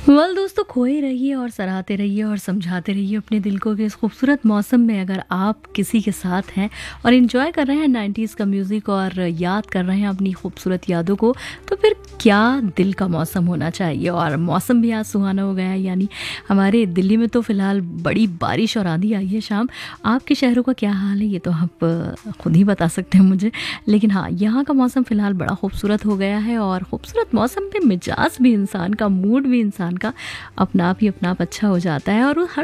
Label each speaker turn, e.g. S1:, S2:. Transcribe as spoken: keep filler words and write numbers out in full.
S1: Well दोस्तों, खोए रहिए और सराहते रहिए और समझाते रहिए अपने दिल को कि इस खूबसूरत मौसम में अगर आप किसी के साथ हैं और एंजॉय कर रहे हैं नाइन्टीज़ का म्यूज़िक और याद कर रहे हैं अपनी खूबसूरत यादों को, तो फिर क्या दिल का मौसम होना चाहिए। और मौसम भी आज सुहाना हो गया है, यानी हमारे दिल्ली में तो फ़िलहाल बड़ी बारिश और आंधी आई है शाम। आपके शहरों का क्या हाल है ये तो आप अ, खुद ही बता सकते हैं मुझे। लेकिन हाँ, यहाँ का मौसम फ़िलहाल बड़ा खूबसूरत हो गया है और खूबसूरत मौसम पे मिजाज भी इंसान का, मूड भी इंसान का अपना आप ही अपना आप अच्छा हो जाता है और वो हर